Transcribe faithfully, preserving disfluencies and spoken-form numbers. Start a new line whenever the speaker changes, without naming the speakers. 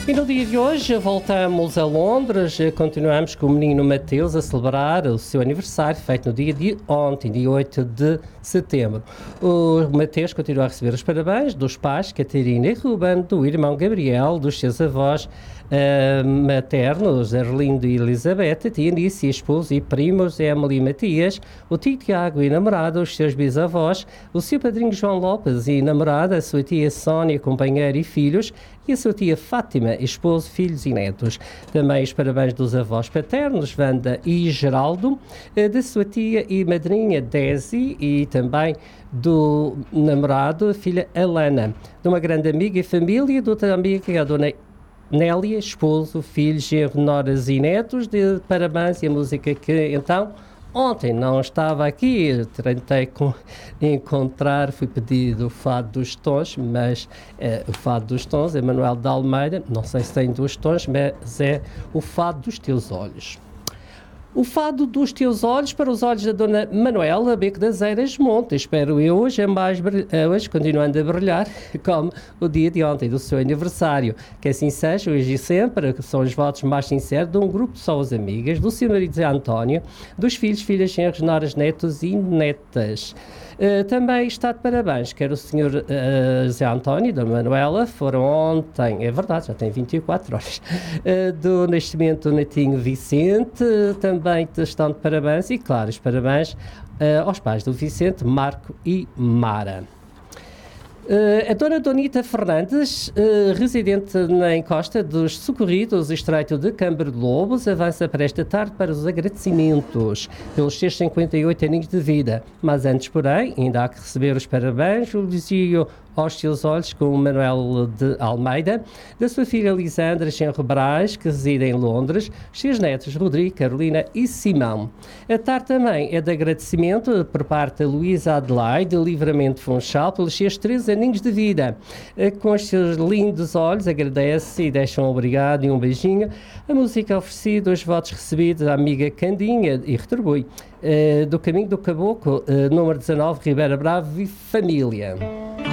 E no dia de hoje voltamos a Londres, continuamos com o menino Mateus a celebrar o seu aniversário, feito no dia de ontem, dia oito de setembro. O Mateus continua a receber os parabéns dos pais, Catarina e Ruben, do irmão Gabriel, dos seus avós uh, maternos, Arlindo e Elizabeth, a tia Nícia, esposo e primos, Emily e Matias, o tio Tiago e namorada, os seus bisavós, o seu padrinho João Lopes e namorada, a sua tia Sónia, companheira e filhos, e a sua tia Fátima, esposo, filhos e netos. Também os parabéns dos avós paternos, Wanda e Geraldo, da sua tia e madrinha Desi e também do namorado, a filha Alana, de uma grande amiga e família, de outra amiga, a dona Nélia, esposo, filhos, noras e netos, de parabéns e a música que então ontem não estava aqui, tentei com, encontrar, fui pedido o Fado dos Tons, mas é, o Fado dos Tons é Manuel de Almeida, não sei se tem dois tons, mas é o Fado dos Teus Olhos. O Fado dos Teus Olhos para os olhos da Dona Manuela Beco das Eiras Monte. Espero eu hoje, é mais, hoje continuando a brilhar, como o dia de ontem, do seu aniversário. Que assim seja, hoje e sempre, que são os votos mais sinceros de um grupo de pessoas amigas, do seu marido Zé António, dos filhos, filhas, genros, noras, netos e netas. Uh, também está de parabéns, quer o senhor uh, Zé António e da Manuela, foram ontem, é verdade, já tem vinte e quatro horas, uh, do nascimento do netinho Vicente, uh, também estão de parabéns e, claro, os parabéns uh, aos pais do Vicente, Marco e Mara. Uh, a dona Donita Fernandes, uh, residente na encosta dos Socorridos, estreito de Câmara de Lobos, avança para esta tarde para os agradecimentos pelos seus cinquenta e oito aninhos de vida. Mas antes, porém, ainda há que receber os parabéns, o elogio aos seus olhos com o Manuel de Almeida, da sua filha Lisandra Genro Brás, que reside em Londres, os seus netos Rodrigo, Carolina e Simão. A tarde também é de agradecimento por parte da Luísa Adelaide, de Livramento Funchal, pelos seus três aninhos de vida. Com os seus lindos olhos, agradece e deixa um obrigado e um beijinho. A música oferecida, os votos recebidos à amiga Candinha e retribui. Do Caminho do Caboclo, número dezanove, Ribeira Bravo e família.